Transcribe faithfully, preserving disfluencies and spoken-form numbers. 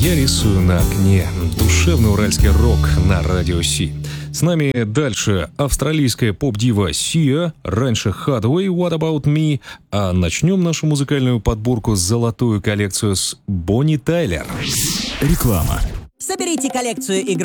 Я рисую на окне. Душевный уральский рок на радио Си. С нами дальше австралийская поп-дива Сиа, раньше Hathaway «What About Me», а начнем нашу музыкальную подборку с золотую коллекцию с Бонни Тайлер. Реклама. Соберите коллекцию игрушек